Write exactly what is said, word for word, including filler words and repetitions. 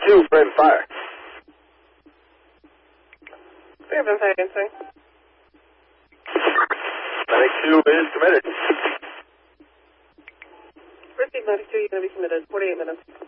two, Fred Fire. Fairbanks answering. Medic two is committed. Receive ninety-two, you're going to be committed. forty-eight minutes.